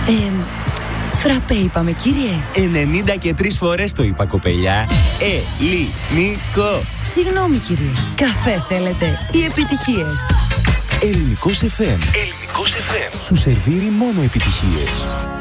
Φραπέ είπαμε, κύριε. 93 φορές το είπα, κοπελιά. Ελληνικό. Συγγνώμη, κύριε. Καφέ θέλετε ή επιτυχίες? Ελληνικός FM. Σου σερβίρει μόνο επιτυχίες.